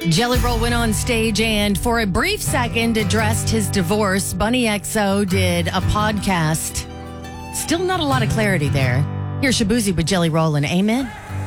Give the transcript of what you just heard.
Jelly Roll went on stage and for a brief second addressed his divorce. Bunny XO did a podcast. Still not a lot of clarity there. Here's Shabuzi with Jelly Roll and Amen.